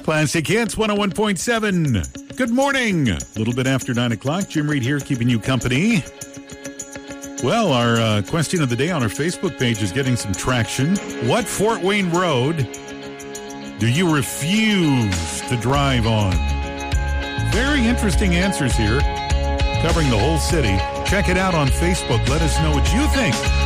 Classic Hits 101.7. Good morning. A little bit after 9 o'clock. Jim Reed here keeping you company. Well, our question of the day on our Facebook page is getting some traction. What Fort Wayne road do you refuse to drive on? Very interesting answers here, covering the whole city. Check it out on Facebook. Let us know what you think.